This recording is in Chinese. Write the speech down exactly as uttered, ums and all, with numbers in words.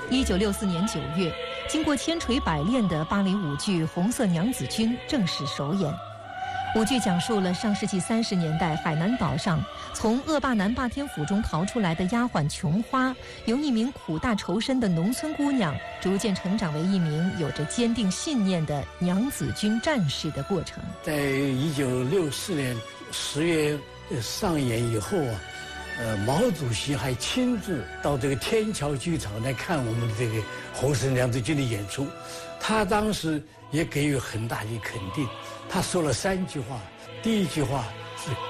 一九六四年九月，经过千锤百炼的芭蕾舞剧《红色娘子军》正式首演。舞剧讲述了上世纪三十年代海南岛上从恶霸南霸天府中逃出来的丫鬟琼花，由一名苦大仇深的农村姑娘，逐渐成长为一名有着坚定信念的娘子军战士的过程。 在一九六四年十月上演以后啊，呃，毛主席还亲自到这个天桥剧场来看我们这个红色娘子军的演出，他当时也给予很大的肯定。他说了三句话，第一句话是